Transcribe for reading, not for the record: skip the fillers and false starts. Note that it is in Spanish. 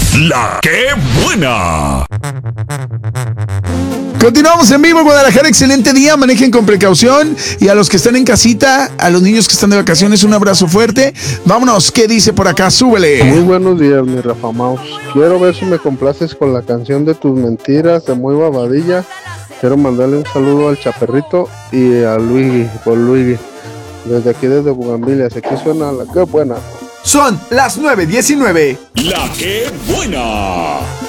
La que buena. Continuamos en vivo, Guadalajara. Excelente día. Manejen con precaución. Y a los que están en casita, a los niños que están de vacaciones, un abrazo fuerte. Vámonos. ¿Qué dice por acá? Súbele. Muy buenos días, mi Rafa Maus. Quiero ver si me complaces con la canción de Tus Mentiras de Muy Babadilla. Quiero mandarle un saludo al Chaperrito y a Luigi, por Luigi. Desde aquí, desde Bugambilias. Aquí suena la que buena. Son las 9:19. La que buena.